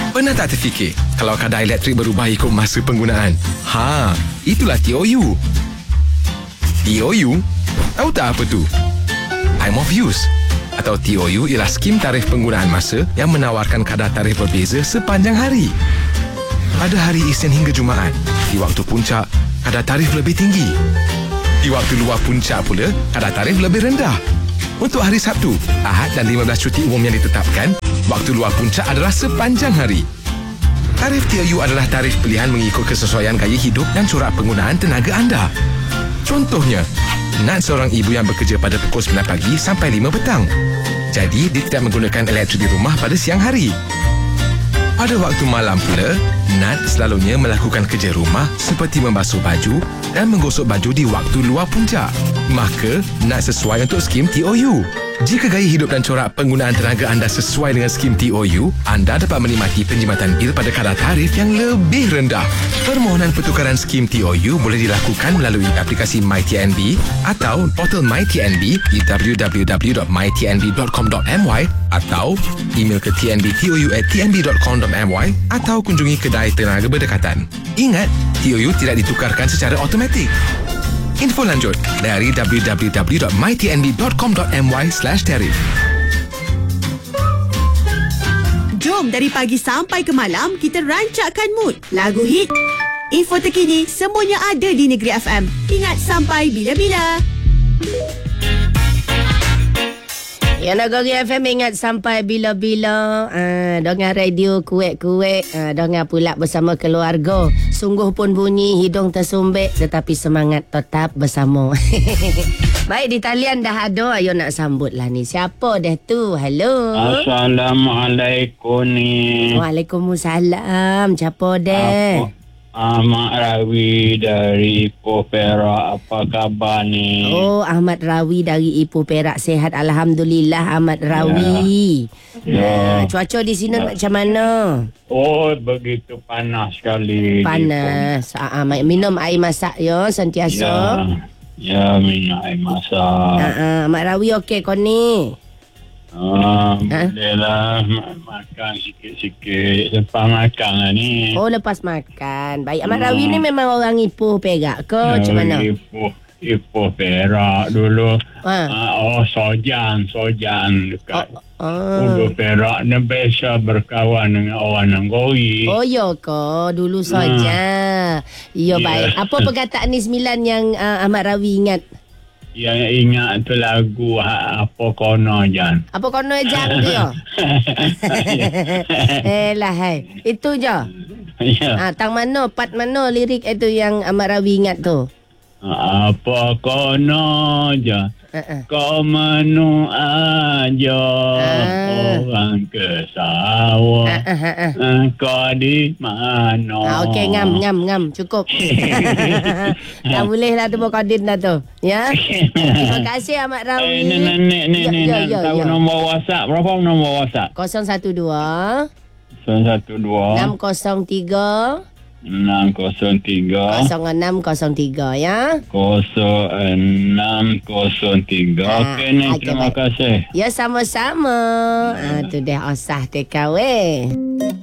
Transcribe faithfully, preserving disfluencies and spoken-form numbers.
Pernah tak terfikir kalau kadar elektrik berubah ikut masa penggunaan? Ha, itulah T O U. T O U? Tahu tak apa tu? Time of use atau T O U ialah skim tarif penggunaan masa yang menawarkan kadar tarif berbeza sepanjang hari. Pada hari Isnin hingga Jumaat, di waktu puncak, kadar tarif lebih tinggi. Di waktu luar puncak pula, kadar tarif lebih rendah. Untuk hari Sabtu, Ahad dan lima belas cuti umum yang ditetapkan, waktu luar puncak adalah sepanjang hari. Tarif T O U adalah tarif pilihan mengikut kesesuaian gaya hidup dan corak penggunaan tenaga anda. Contohnya, Nat seorang ibu yang bekerja pada pukul sembilan pagi sampai lima petang. Jadi, dia tidak menggunakan elektrik di rumah pada siang hari. Pada waktu malam pula, Nat selalunya melakukan kerja rumah seperti membasuh baju dan menggosok baju di waktu luar puncak. Maka, Nat sesuai untuk skim T O U. Jika gaya hidup dan corak penggunaan tenaga anda sesuai dengan skim T O U, anda dapat menikmati penjimatan bil pada kadar tarif yang lebih rendah. Permohonan pertukaran skim T O U boleh dilakukan melalui aplikasi MyTNB atau portal MyTNB di w w w dot my t n b dot com dot m y atau email ke t n b tou at t n b dot com dot m y atau kunjungi kedai tenaga berdekatan. Ingat, T O U tidak ditukarkan secara automatik. Info lanjut dari w w w dot my t n b dot com dot m y slash tarif. Jom dari pagi sampai ke malam kita rancakkan mood. Lagu hit, info terkini, semuanya ada di Negeri F M. Ingat sampai bila-bila. Ya, Negeri F M ingat sampai bila-bila. uh, Dengar radio kuek-kuek, uh, dengar pula bersama keluarga. Sungguh pun bunyi hidung tersumbek, tetapi semangat tetap bersama. Baik, di talian dah ada. Ayo nak sambut lah ni. Siapa dah tu? Halo. Assalamualaikum ni. Waalaikumsalam. Siapa dah? Apa? Ahmad Rawi dari Ipoh Perak. Apa khabar ni? Oh, Ahmad Rawi dari Ipoh Perak. Sihat Alhamdulillah, Ahmad Rawi. Ya. Uh, cuaca di sini ya. Macam mana? Oh, begitu panas sekali. Panas. Ah, uh, minum air masak ya, sentiasa. Ya, ya minum air masak. Uh, uh, Ahmad Rawi okey kau ni? Ah, ha? Boleh lah makan sikit-sikit. Lepas makan lah ni. Oh, lepas makan. Baik, Ahmad hmm. Rawi ni memang orang Ipoh Perak ke? Ya, macam mana? Ipoh, Ipoh Perak dulu. Ha. Uh, oh, Sojan. Sojan dekat oh, oh. Ipoh Perak. Dia biasa berkawan dengan orang Nanggori. Oh, ya ke? Dulu saja. Hmm. Ya, baik. Yeah. Apa perkataan ni sembilan yang uh, Ahmad Rawi ingat? Yang ingat tu lagu ha, Apa Kono Jan. Apa Kono Jan tu ya? Eh lah hai. Itu je. Ya. Ha, tang mana, part mana lirik itu yang Ahmad Rawi ingat tu? Apa kono Jan. Uh-uh. Kau menu aja uh. orang ke sawah. Uh, uh, uh, uh. Kau di mana? Ah, okey, ngam ngam ngam cukup. Tak boleh lah tu Bokadin dah tu. Ya. Terima kasih Ahmad Rawi. Eh, ni ni ni ni ya, ya, tahu ya. nombor WhatsApp berapa nombor WhatsApp? kosong satu dua kosong satu dua enam kosong tiga enam kosong tiga kosong enam kosong tiga ya. kosong enam kosong tiga. Okey ni, okay, terima baik. kasih. Ya, sama-sama. Ah, tu dah osah tekawai.